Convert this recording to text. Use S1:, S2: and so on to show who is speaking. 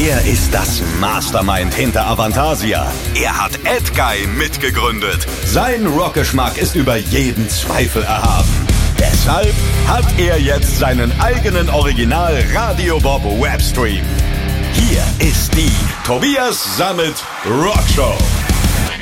S1: Er ist das Mastermind hinter Avantasia. Er hat AdGuy mitgegründet. Sein Rockgeschmack ist über jeden Zweifel erhaben. Deshalb hat er jetzt seinen eigenen Original Radio Bob Webstream. Hier ist die Tobias Sammet Rockshow.